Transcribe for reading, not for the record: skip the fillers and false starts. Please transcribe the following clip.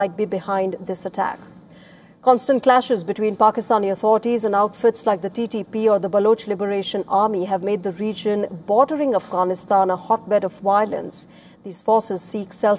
might be behind this attack. Constant clashes between Pakistani authorities and outfits like the TTP or the Baloch Liberation Army have made the region bordering Afghanistan a hotbed of violence. These forces seek self